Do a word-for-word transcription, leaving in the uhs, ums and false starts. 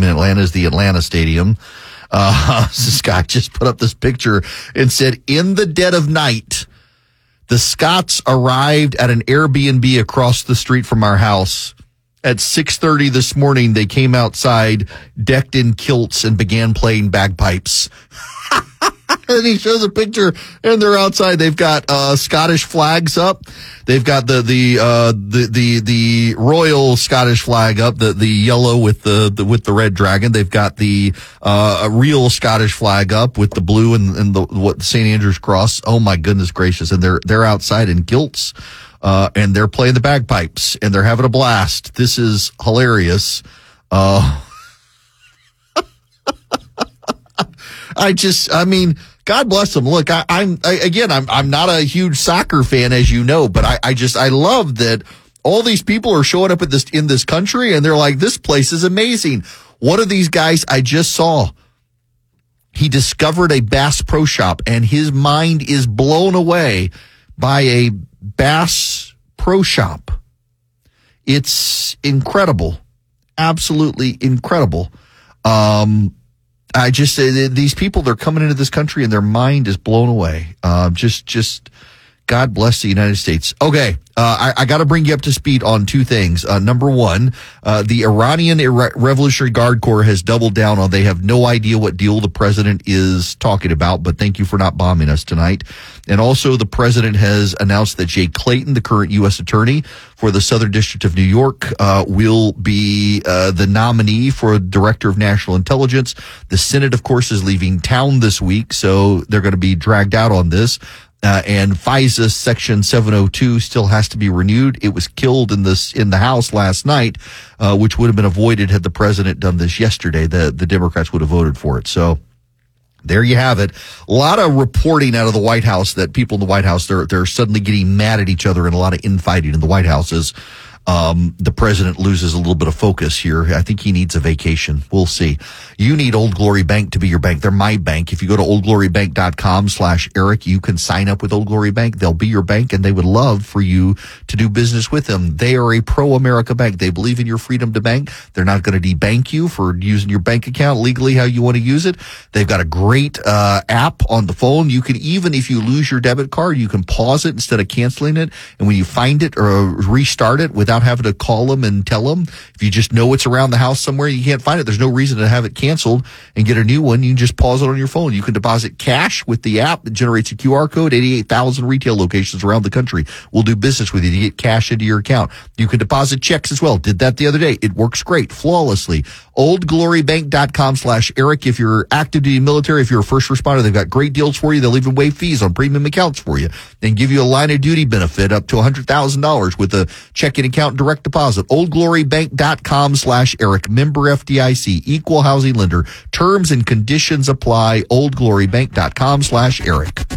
in Atlanta is the Atlanta Stadium. Uh, Scott just put up this picture and said, in the dead of night, the Scotts arrived at an Airbnb across the street from our house. At six thirty this morning, they came outside, decked in kilts, and began playing bagpipes. And he shows a picture, and they're outside. They've got uh, Scottish flags up. They've got the the uh, the the the royal Scottish flag up, the the yellow with the, the with the red dragon. They've got the uh, a real Scottish flag up with the blue and, and the what Saint Andrew's cross. Oh my goodness gracious! And they're they're outside in kilts, uh, and they're playing the bagpipes, and they're having a blast. This is hilarious. Uh, I just, I mean, God bless them. Look, I, I'm, I, again, I'm, I'm not a huge soccer fan, as you know, but I, I just, I love that all these people are showing up at this, in this country, and they're like, this place is amazing. One of these guys I just saw, he discovered a Bass Pro Shop, and his mind is blown away by a Bass Pro Shop. It's incredible. Absolutely incredible. Um, I just say these people, they're coming into this country and their mind is blown away. Uh, just, just God bless the United States. Okay. Uh, I, I got to bring you up to speed on two things. Uh, number one, uh, the Iranian Revolutionary Guard Corps has doubled down on they have no idea what deal the president is talking about, but thank you for not bombing us tonight. And also the president has announced that Jay Clayton, the current U S attorney for the Southern District of New York, uh, will be uh, the nominee for Director of National Intelligence. The Senate, of course, is leaving town this week, so they're going to be dragged out on this. Uh, and FISA Section seven oh two still has to be renewed. It was killed in this in the House last night, uh, which would have been avoided had the president done this yesterday. The the Democrats would have voted for it. So there you have it. A lot of reporting out of the White House that people in the White House, they're they're suddenly getting mad at each other and a lot of infighting in the White House as um, the president loses a little bit of focus here. I think he needs a vacation. We'll see. You need Old Glory Bank to be your bank. They're my bank. If you go to oldglorybank.com slash Eric, you can sign up with Old Glory Bank. They'll be your bank, and they would love for you to do business with them. They are a pro-America bank. They believe in your freedom to bank. They're not going to debank you for using your bank account legally how you want to use it. They've got a great uh, app on the phone. You can even, if you lose your debit card, you can pause it instead of canceling it. And when you find it or restart it without having to call them and tell them, if you just know it's around the house somewhere, you can't find it. There's no reason to have it canceled and get a new one. You can just pause it on your phone. You can deposit cash with the app that generates a Q R code. eighty-eight thousand retail locations around the country will do business with you to get cash into your account. You can deposit checks as well. Did that the other day. It works great, flawlessly. oldglorybank.com slash Eric. If you're active duty military, if you're a first responder, they've got great deals for you. They'll even waive fees on premium accounts for you and give you a line of duty benefit up to one hundred thousand dollars with a checking account direct deposit. oldglorybank.com slash Eric. Member F D I C. Equal housing lender. Terms and conditions apply. oldglorybank.com slash Eric.